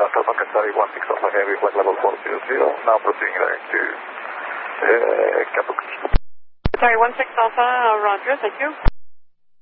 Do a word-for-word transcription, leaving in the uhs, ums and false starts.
Delta Qatari one six Alpha Heavy, flight level four zero zero, now proceeding to uh, Kapuk. Sorry, one six Alpha, uh, Roger, thank you.